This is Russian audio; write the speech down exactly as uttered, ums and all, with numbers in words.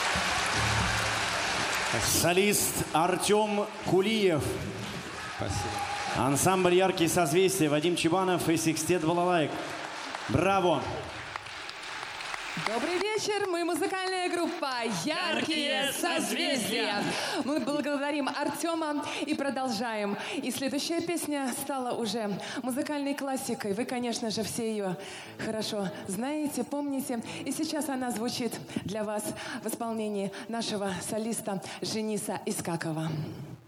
Солист Артем Кулиев. Спасибо. Ансамбль «Яркие созвездия», Вадим Чебанов и секстет «Балалайк». Браво! Добрый вечер, мы музыкальная группа «Яркие созвездия». Мы благодарим Артема и продолжаем. И следующая песня стала уже музыкальной классикой. Вы, конечно же, все ее хорошо знаете, помните. И сейчас она звучит для вас в исполнении нашего солиста Жениса Искакова.